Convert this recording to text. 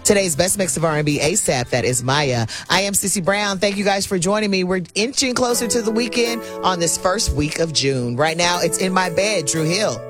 Today's best mix of R&B ASAP, that is Maya. I am Sissy Brown. Thank you guys for joining me. We're inching closer to the weekend on this first week of June. Right now, it's In My Bed, Drew Hill.